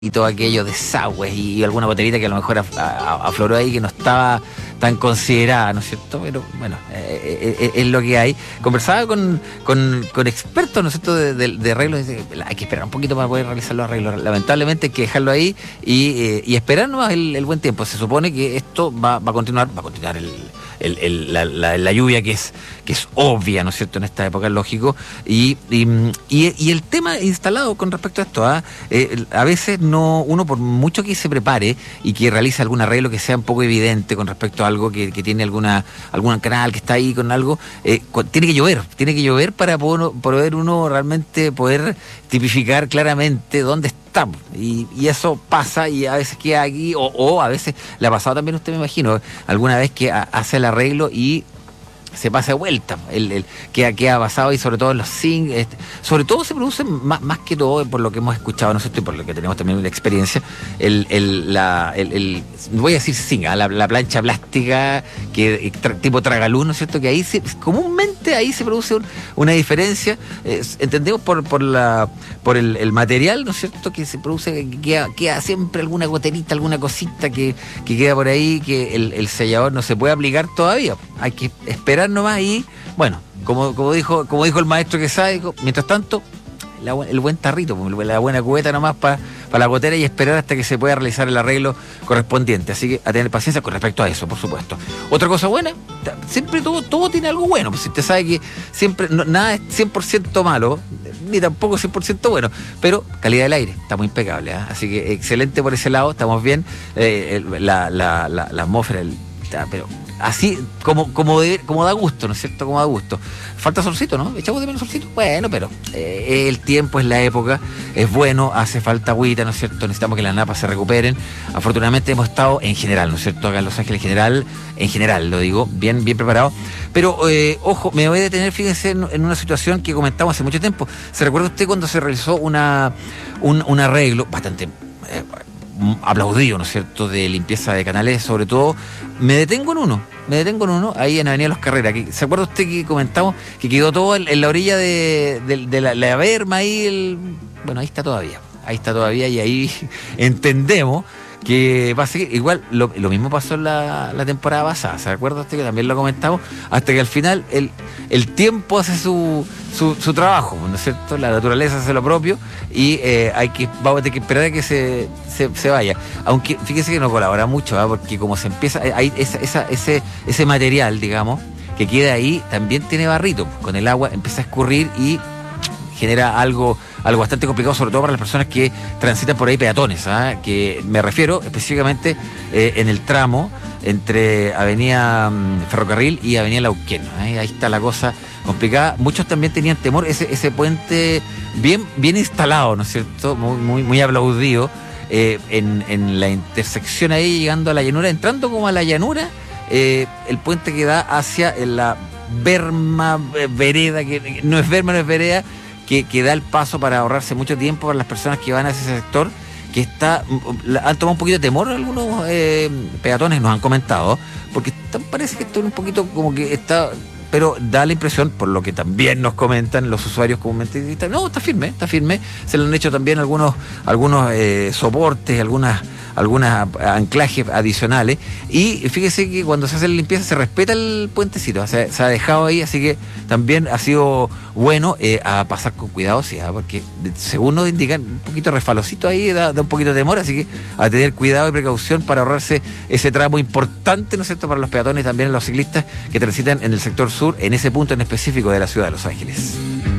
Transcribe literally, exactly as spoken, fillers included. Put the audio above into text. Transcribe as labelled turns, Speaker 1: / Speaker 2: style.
Speaker 1: y todo aquello, desagües y alguna boterita que a lo mejor af- a- afloró ahí que no estaba tan considerada, ¿no es cierto? Pero bueno, eh, eh, es lo que hay. Conversaba con, con, con expertos, ¿no es cierto?, de, de, de arreglos. Dice, hay que esperar un poquito para poder realizar los arreglos. Lamentablemente hay que dejarlo ahí y, eh, y esperar nomás el, el buen tiempo. Se supone que esto va, va a continuar, va a continuar el, el, el, la, la, la lluvia que es, que es obvia, ¿no es cierto?, en esta época, es lógico. Y, y, y, y el tema instalado con respecto a esto, ¿ah? eh, a veces no, uno por mucho que se prepare y que realice algún arreglo que sea un poco evidente con respecto a algo que, que tiene alguna algún canal que está ahí con algo, eh, con, tiene que llover, tiene que llover para poder, poder uno realmente poder tipificar claramente dónde estamos. Y, y eso pasa y a veces queda aquí, o, o a veces le ha pasado también, usted me imagino, alguna vez que a, hace el arreglo y se pasa de vuelta, el, el, queda, queda basado y sobre todo en los zinc, este, sobre todo se produce más, más que todo por lo que hemos escuchado, no sé, y por lo que tenemos también la experiencia, el, el, la, el, el voy a decir zinc, la, la plancha plástica que tra, tipo tragaluz, ¿no es cierto?, que ahí se, comúnmente ahí se produce un, una diferencia, eh, entendemos por por la por el, el material, ¿no es cierto?, que se produce, que queda, queda siempre alguna goterita, alguna cosita que, que queda por ahí, que el, el sellador no se puede aplicar todavía, hay que esperar nomás y, bueno, como, como dijo como dijo el maestro que sabe, dijo, mientras tanto, la, el buen tarrito, la buena cubeta nomás para pa la gotera y esperar hasta que se pueda realizar el arreglo correspondiente. Así que a tener paciencia con respecto a eso, por supuesto. Otra cosa buena, siempre todo, todo tiene algo bueno, pues si usted sabe que siempre no, nada es cien por ciento malo, ni tampoco cien por ciento bueno, pero calidad del aire, estamos impecables, ¿eh? Así que excelente por ese lado, estamos bien, eh, la, la, la, la atmósfera, el, pero así como como, de, como da gusto, ¿no es cierto? Como da gusto. Falta solcito, ¿no? ¿Echamos de menos solcito? Bueno, pero eh, el tiempo es la época, es bueno, hace falta agüita, ¿no es cierto? Necesitamos que las napas se recuperen. Afortunadamente hemos estado en general, ¿no es cierto? Acá en Los Ángeles en general, en general, lo digo, bien, bien preparado. Pero, eh, ojo, me voy a detener, fíjense, en, en una situación que comentamos hace mucho tiempo. ¿Se recuerda usted cuando se realizó una un, un arreglo bastante... Eh, aplaudido, ¿no es cierto?, de limpieza de canales, sobre todo, me detengo en uno, me detengo en uno, ahí en Avenida Los Carreras, que, ¿se acuerda usted que comentamos que quedó todo en, en la orilla de, de, de la, la berma ahí, el, bueno, ahí está todavía, ahí está todavía y ahí entendemos que va a seguir, igual lo, lo mismo pasó en la, la temporada pasada, ¿se acuerda usted que también lo comentamos? Hasta que al final el, el tiempo hace su, su, su trabajo, ¿no es cierto? La naturaleza hace lo propio y eh, hay que, vamos a tener que esperar a que se, se, se vaya. Aunque fíjese que no colabora mucho, ¿eh? Porque como se empieza, hay esa, esa, ese, ese material, digamos, que queda ahí, también tiene barrito, con el agua empieza a escurrir y genera algo algo bastante complicado, sobre todo para las personas que transitan por ahí peatones, ¿eh? Que me refiero específicamente eh, en el tramo entre Avenida um, Ferrocarril y Avenida Lauquén, ¿eh? Ahí está la cosa complicada. Muchos también tenían temor, ese, ese puente bien, bien instalado, ¿no es cierto?, muy, muy, muy aplaudido, eh, en, en la intersección ahí, llegando a la llanura, entrando como a la llanura, eh, el puente que da hacia la berma, eh, vereda, que no es berma, no es vereda, Que, que da el paso para ahorrarse mucho tiempo para las personas que van a ese sector, que está, han tomado un poquito de temor algunos eh, peatones, nos han comentado, porque está, parece que esto es un poquito como que está, pero da la impresión, por lo que también nos comentan los usuarios comúnmente, no, está firme, está firme, se le han hecho también algunos, algunos eh, soportes, algunas algunos anclajes adicionales, y fíjese que cuando se hace la limpieza se respeta el puentecito, se, se ha dejado ahí, así que también ha sido bueno eh, a pasar con cuidado, sí, ¿eh? Porque según nos indican, un poquito refalocito ahí, da, da un poquito de temor, así que a tener cuidado y precaución para ahorrarse ese tramo importante, ¿no es cierto?, para los peatones y también los ciclistas que transitan en el sector sur, en ese punto en específico de la ciudad de Los Ángeles.